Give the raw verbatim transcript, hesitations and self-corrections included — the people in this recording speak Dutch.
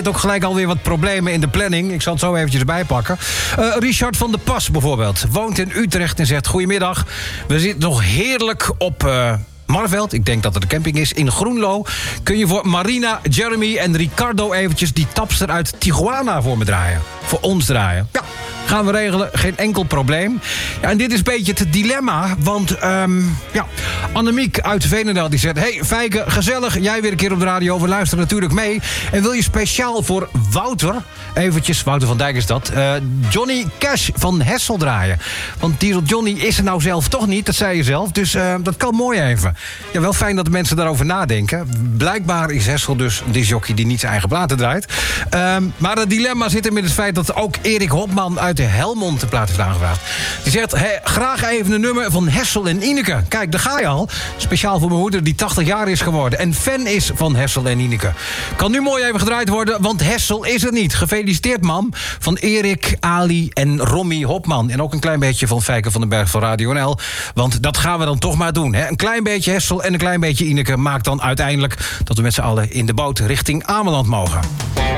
ook gelijk alweer wat problemen in de planning. Ik zal het zo eventjes erbij pakken. Uh, Richard van der Pas bijvoorbeeld. Woont in Utrecht en zegt... Goedemiddag, we zitten nog heerlijk op... Uh, Marveld, ik denk dat het de camping is, in Groenlo. Kun je voor Marina, Jeremy en Ricardo eventjes die tapster uit Tijuana voor me draaien? Voor ons draaien. Ja, gaan we regelen, geen enkel probleem. Ja, en dit is een beetje het dilemma, want um, ja, Annemiek uit Veenendaal die zegt... Hey Fijke, gezellig, jij weer een keer op de radio, we luisteren natuurlijk mee. En wil je speciaal voor Wouter, eventjes, Wouter van Dijk is dat... Uh, Johnny Cash van Hessel draaien. Want Diesel Johnny is er nou zelf toch niet, dat zei je zelf. Dus uh, dat kan mooi even. Ja, wel fijn dat de mensen daarover nadenken. Blijkbaar is Hessel dus een discjockey die niet zijn eigen platen draait. Um, maar het dilemma zit hem in het feit dat ook Erik Hopman uit de Helmond de plaat heeft aangevraagd. Die zegt, hey, graag even een nummer van Hessel en Ineke. Kijk, daar ga je al. Speciaal voor mijn moeder die tachtig jaar is geworden. En fan is van Hessel en Ineke. Kan nu mooi even gedraaid worden, want Hessel is er niet. Gefeliciteerd, mam. Van Erik, Ali en Romy Hopman. En ook een klein beetje van Fijke van den Berg van Radio N L. Want dat gaan we dan toch maar doen. Hè? Een klein beetje Hessel en een klein beetje Ineke maakt dan uiteindelijk dat we met z'n allen in de boot richting Ameland mogen.